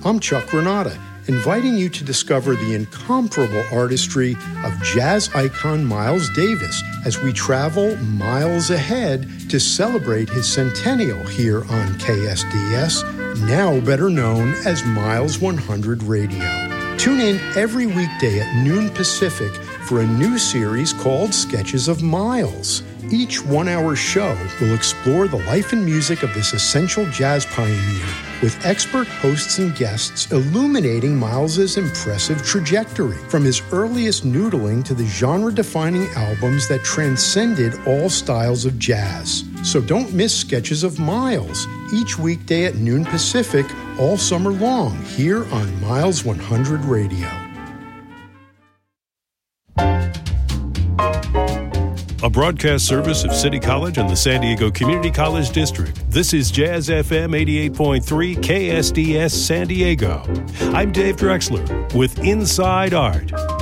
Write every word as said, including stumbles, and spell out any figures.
I'm Chuck Renata, inviting you to discover the incomparable artistry of jazz icon Miles Davis as we travel miles ahead to celebrate his centennial here on K S D S, now better known as Miles one hundred Radio. Tune in every weekday at noon Pacific for a new series called Sketches of Miles. Each one-hour show will explore the life and music of this essential jazz pioneer, with expert hosts and guests illuminating Miles's impressive trajectory, from his earliest noodling to the genre-defining albums that transcended all styles of jazz. So don't miss Sketches of Miles, each weekday at noon Pacific, all summer long, here on Miles one hundred Radio. A broadcast service of City College and the San Diego Community College District. This is Jazz F M eighty-eight point three K S D S San Diego. I'm Dave Drexler with Inside Art.